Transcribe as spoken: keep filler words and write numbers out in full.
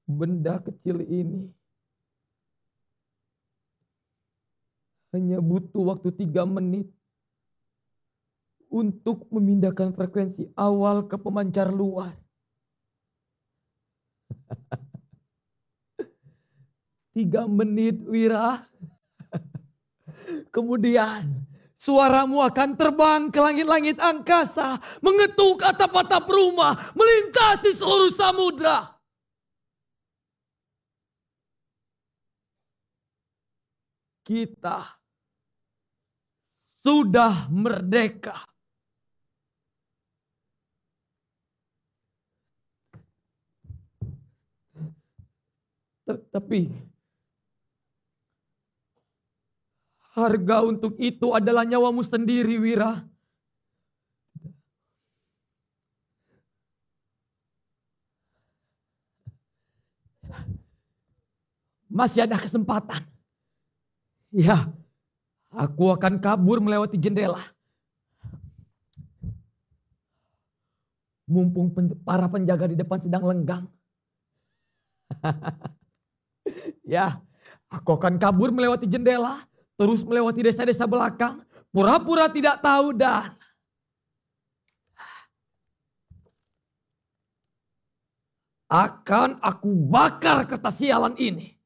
Benda kecil ini hanya butuh waktu tiga menit untuk memindahkan frekuensi awal ke pemancar luar. Tiga menit, Wira. Kemudian suaramu akan terbang ke langit-langit angkasa, mengetuk atap-atap rumah, melintasi seluruh samudra. Kita sudah merdeka. Tapi harga untuk itu adalah nyawamu sendiri, Wira. Masih ada kesempatan. Ya, aku akan kabur melewati jendela. Mumpung para penjaga di depan sedang lenggang. Ya, aku akan kabur melewati jendela, terus melewati desa-desa belakang, pura-pura tidak tahu dan akan aku bakar kertas sialan ini.